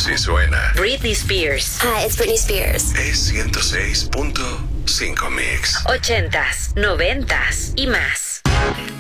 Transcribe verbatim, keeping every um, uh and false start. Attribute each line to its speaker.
Speaker 1: Si suena.
Speaker 2: Britney Spears.
Speaker 3: Hi, it's Britney Spears.
Speaker 1: Es ciento seis punto cinco Mix.
Speaker 2: Ochentas, noventas y más.